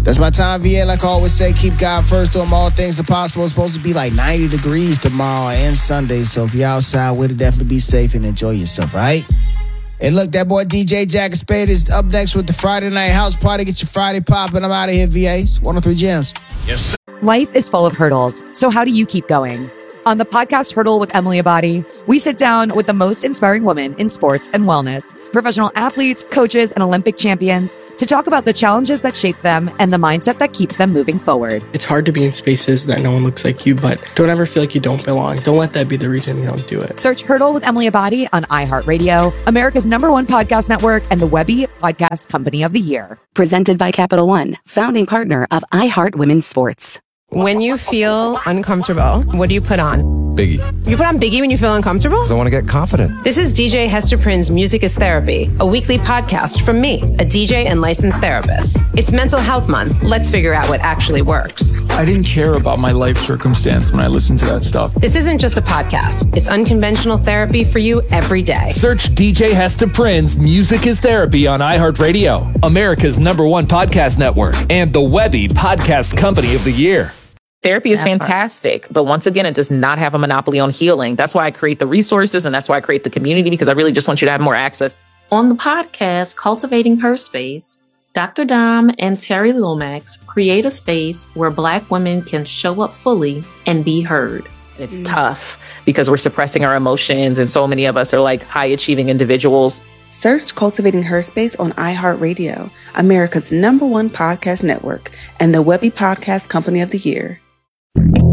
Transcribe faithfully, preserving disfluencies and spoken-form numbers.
That's my time, V A. Like I always say, keep God first. Do them all things are possible. It's supposed to be like ninety degrees tomorrow and Sunday. So if you're outside with it, definitely be safe and enjoy yourself, right? Hey, look, that boy D J Jack Spade is up next with the Friday Night House Party. Get your Friday poppin'. I'm out of here, V As. one oh three Gems. Yes, sir. Life is full of hurdles. So how do you keep going? On the podcast Hurdle with Emily Abadi, we sit down with the most inspiring women in sports and wellness, professional athletes, coaches, and Olympic champions to talk about the challenges that shape them and the mindset that keeps them moving forward. It's hard to be in spaces that no one looks like you, but don't ever feel like you don't belong. Don't let that be the reason you don't do it. Search Hurdle with Emily Abadi on iHeartRadio, America's number one podcast network, and the Webby Podcast Company of the Year. Presented by Capital One, founding partner of iHeart Women's Sports. When you feel uncomfortable, what do you put on? Biggie. You put on Biggie when you feel uncomfortable? Because I want to get confident. This is D J Hester Prynne's Music is Therapy, a weekly podcast from me, a D J and licensed therapist. It's Mental Health Month. Let's figure out what actually works. I didn't care about my life circumstance when I listened to that stuff. This isn't just a podcast. It's unconventional therapy for you every day. Search D J Hester Prynne's Music is Therapy on iHeartRadio, America's number one podcast network, and the Webby Podcast Company of the Year. Therapy is fantastic, but once again, it does not have a monopoly on healing. That's why I create the resources, and that's why I create the community, because I really just want you to have more access. On the podcast, Cultivating Her Space, Doctor Dom and Terry Lomax create a space where Black women can show up fully and be heard. It's mm. tough because we're suppressing our emotions, and so many of us are like high-achieving individuals. Search Cultivating Her Space on iHeartRadio, America's number one podcast network, and the Webby Podcast Company of the Year.